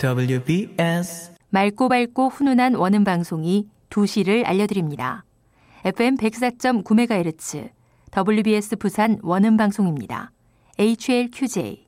WBS 맑고 밝고 훈훈한 원음 방송이 2시를 알려드립니다. FM 104.9MHz WBS 부산 원음 방송입니다. HLQJ